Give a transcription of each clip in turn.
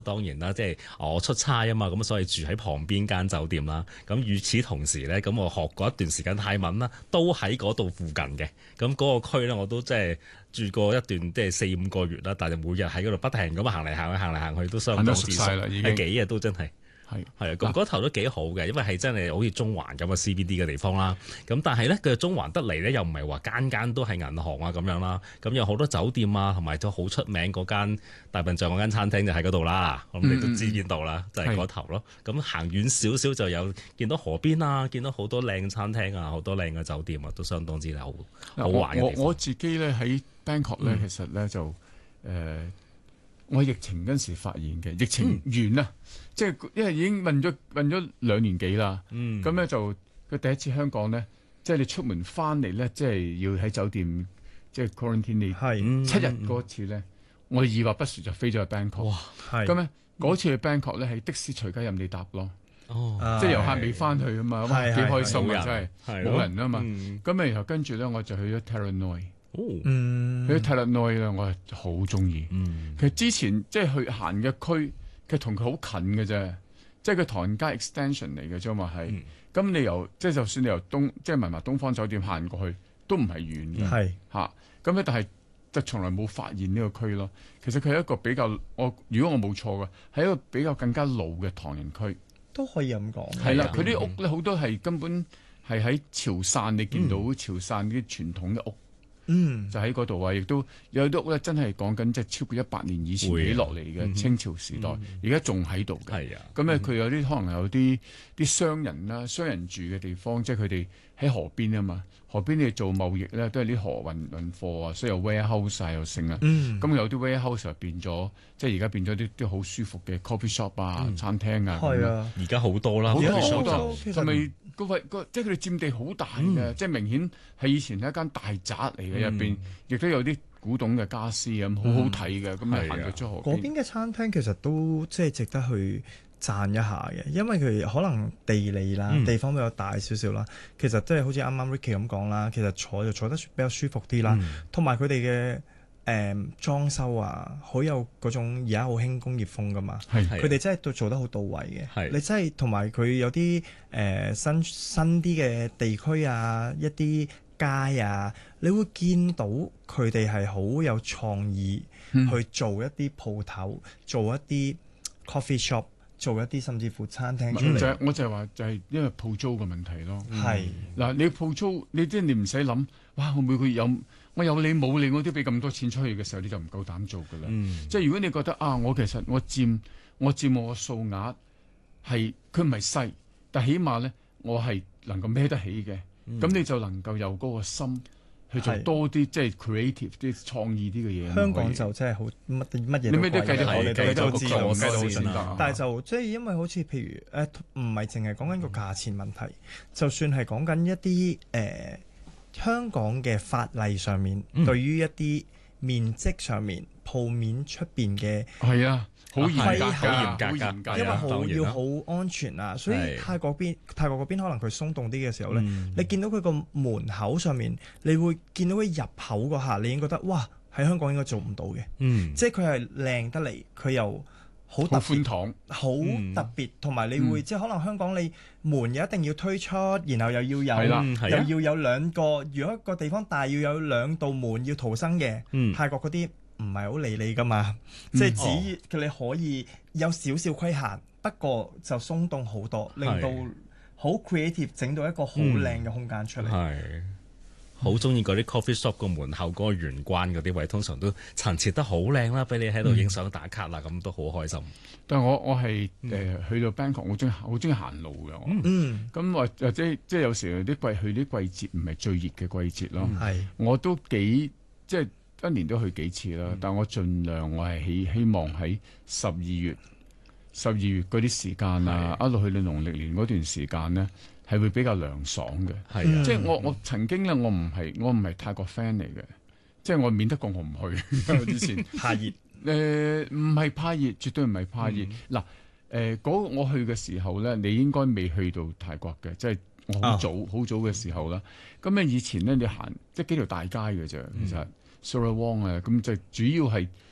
當然啦，即係我出差啊嘛，咁所以住喺旁邊間酒店啦。咁與此同時咧，咁我學過一段時間泰文啦，都喺嗰度附近嘅。咁嗰個區咧，我都即係住過一段即係4-5個月啦。但係每日喺嗰度不停咁行嚟行去，行嚟行去都相當之熟啦，係幾日都真係。係啊，咁嗰頭都幾好嘅，因為係真係好似中環咁嘅 CBD 嘅地方啦。咁但係咧，佢中環得嚟咧，又唔係話間間都係銀行啊咁樣啦。咁有好多酒店啊，同埋都好出名嗰間大笨象嗰間餐廳就喺嗰度啦。咁你都知邊度啦，就係嗰頭咯。咁行遠少少就有見到河邊啊，見到好多靚餐廳啊，好多靚嘅酒店啊，都相當之好玩嘅地方。 我自己咧喺 Bangkok 咧，其實咧就我疫情嗰陣時發現嘅，疫情完啦，即係因為已經運咗2年幾啦。咁咧就佢第一次香港咧，即係你出門翻嚟咧，即係要喺酒店即係 quarantine 你7日嗰次咧，我二話不說就飛咗去 Bangkok。哇！咁咧嗰次去 Bangkok 咧係的士隨街任你搭咯。即係遊客未翻去啊嘛，哇幾開心啊！真係冇人啊嘛。咁然後跟住咧我就去咗 Tara Noi。去咗 Tara Noi 咧，我係好中意。其實之前即係去行嘅區，其實同佢好近嘅啫，即係佢唐人街 extension 嚟嘅啫嘛係。咁你由即係就算你由即係文華東方酒店行過去，都唔係遠嘅。係嚇，咁咧但係就從來冇發現呢個區咯。其實佢係一個比較如果我冇錯嘅，係一個比較更加老嘅唐人區。都可以咁講。係啦，佢啲屋咧好多係根本係喺潮汕，你見到潮汕啲傳統嘅屋。就喺嗰度啊！亦都有啲屋咧，真係講緊即係超過100年以前起落嚟嘅清朝時代，而家仲喺度嘅。係啊，咁咧佢有啲可能有啲商人啦，商人住嘅地方，即係佢哋喺河邊啊嘛。河邊你做貿易咧，都係啲河運貨啊，所以有 warehouse 啊，又剩啊。咁有啲 warehouse 就變咗，即係而家變咗啲好舒服嘅 coffee shop 啊、餐廳啊。係啊， 而家好多啦， 好多，係咪？即係佢哋佔地好大嘅，即係明顯係以前係一間大宅嚟嘅，入邊亦都有啲古董嘅家私咁，好好睇嘅。咁你行咗出河邊， 嗰邊嘅餐廳其實都即係值得去讚一下嘅，因為佢可能地理啦、地方比較大少少啦。其實即係好似啱啱 Ricky 咁講啦，其實坐得比較舒服啲啦，同埋佢哋嘅裝修啊，好有嗰種而家好興工業風噶嘛，佢哋真係都做得好到位嘅。你真係同埋佢有啲新啲嘅地區啊，一啲街啊，你會見到佢哋係好有創意去做一啲鋪頭，做一啲 coffee shop， 做一啲甚至乎餐廳出嚟。 我就係話就係因為鋪租嘅問題咯。係嗱，你鋪租你唔使諗，哇！我每個月我有你冇你，我都俾咁多錢出去嘅時候，你就唔夠膽做噶啦。即係如果你覺得我其實我佔我嘅數額係佢唔係細，但起碼咧我係能夠孭得起嘅，咁你就能夠有嗰個心去做多啲即係 creative 啲創意啲嘅嘢。香港就真係好乜嘢你咩都計得好， 我哋都知道計到先得。 但係就即係因為好似譬如唔係淨係講緊個價錢問題，就算係講緊一啲香港嘅法例上面，對於一啲面積上面鋪面出邊嘅係啊，好嚴格， 好嚴格， 因為要好安全啊，所以泰國嗰邊可能佢鬆動啲嘅時候咧，你見到佢個門口上面，你會見到佢入口嗰下，你已經覺得哇，喺香港應該做唔到嘅，即係佢係靚得嚟，佢又好寬敞，好特別，同埋你會即係可能香港你門又一定要推出，然後又要有2個，如果個地方大要有2道門要逃生嘅，泰國嗰啲唔係好理你噶嘛，即係只你可以有少少規限，不過就鬆動好多，令到好 creative， 整到一個好靚嘅空間出嚟。 好中意嗰啲 coffee shop 個門口嗰個玄關嗰啲位，通常都陳設得好靚啦，俾你喺度影相打卡啦，咁都好開心。 但係我係去到 Bangkok，我中意行路嘅。咁或者即係有時去啲季節唔係最熱嘅季節咯。我都即係一年都去幾次啦。但我盡量我係希望喺12月嗰啲時間啊，一路去到農曆年嗰段時間咧，係會比較涼爽嘅。即係我曾經咧，我唔係泰國 fan 嚟嘅，即係我免得過我唔去。之前怕熱， 唔係怕熱，絕對唔係怕熱。嗱，我去嘅時候咧，你應該未去到泰國嘅，即係我好早嘅時候啦。咁咧以前咧，你行即係幾條大街嘅啫，其實 Surawong 啊，咁就主要係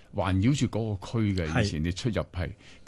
環繞住嗰個區嘅，以前你出入係。